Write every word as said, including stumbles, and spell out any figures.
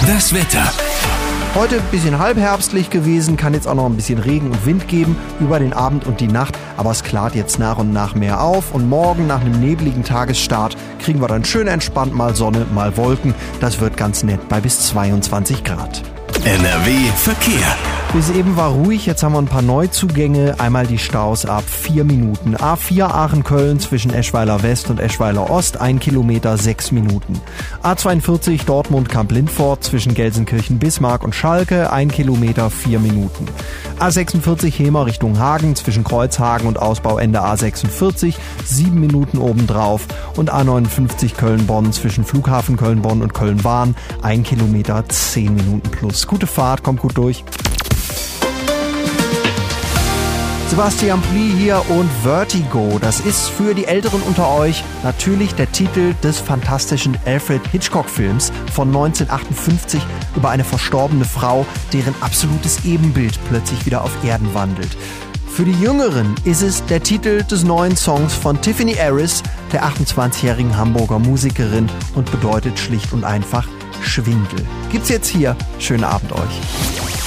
Das Wetter. Heute ein bisschen halbherbstlich gewesen, kann jetzt auch noch ein bisschen Regen und Wind geben über den Abend und die Nacht, aber es klart jetzt nach und nach mehr auf und morgen nach einem nebligen Tagesstart kriegen wir dann schön entspannt mal Sonne, mal Wolken. Das wird ganz nett bei bis zweiundzwanzig Grad. N R W Verkehr. Bis eben war ruhig, jetzt haben wir ein paar Neuzugänge. Einmal die Staus ab vier Minuten. A vier Aachen-Köln zwischen Eschweiler West und Eschweiler Ost, ein Kilometer, sechs Minuten. A zweiundvierzig Dortmund-Kamp-Lindfort zwischen Gelsenkirchen-Bismarck und Schalke, ein Kilometer, vier Minuten. A sechsundvierzig Hemer Richtung Hagen zwischen Kreuzhagen und Ausbauende A sechsundvierzig, sieben Minuten obendrauf. Und A neunundfünfzig Köln-Bonn zwischen Flughafen Köln-Bonn und Köln-Wahn, ein Kilometer, zehn Minuten plus. Gute Fahrt, kommt gut durch. Sebastian Pli hier und Vertigo, das ist für die Älteren unter euch natürlich der Titel des fantastischen Alfred Hitchcock-Films von neunzehnhundertachtundfünfzig über eine verstorbene Frau, deren absolutes Ebenbild plötzlich wieder auf Erden wandelt. Für die Jüngeren ist es der Titel des neuen Songs von Tiffany Harris, der achtundzwanzigjährigen Hamburger Musikerin, und bedeutet schlicht und einfach Schwindel. Gibt's jetzt hier. Schönen Abend euch.